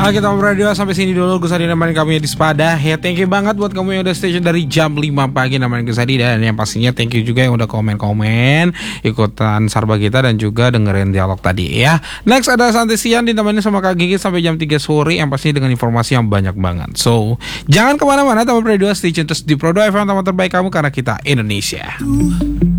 Oke teman radio, sampai sini dulu Gus Hadi nemenin kamu di Sepada. Ya thank you banget buat kamu yang udah station dari jam 5 pagi nemenin Gus Hadi. Dan yang pastinya thank you juga yang udah komen-komen, ikutan sarba kita dan juga dengerin dialog tadi ya. Next ada Santai Siang ditemenin sama Kak Gigi sampai jam 3 sore, yang pastinya dengan informasi yang banyak banget. So jangan kemana-mana teman radio, stay tune terus di Prodo FM, teman terbaik kamu karena kita Indonesia.